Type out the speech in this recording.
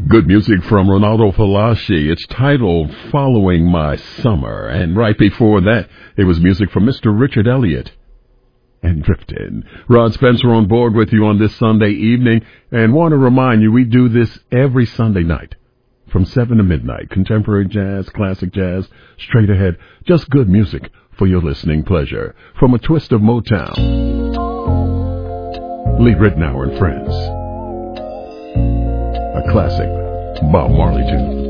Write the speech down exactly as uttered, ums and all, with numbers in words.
Good music from Ronaldo Falaschi. It's titled Following My Summer. And right before that, it was music from Mister Richard Elliott and Driftin'. Rod Spencer on board with you on this Sunday evening. And want to remind you, we do this every Sunday night from seven to midnight. Contemporary jazz, classic jazz, straight ahead. Just good music for your listening pleasure. From a twist of Motown, Lee Ritenour and Friends. A classic Bob Marley tune.